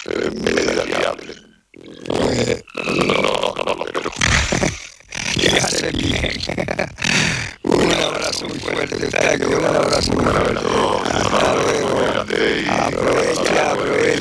medida viable. No, pero Que hace bien. Un abrazo muy fuerte, un abrazo muy fuerte. Hasta luego. Aprovecha.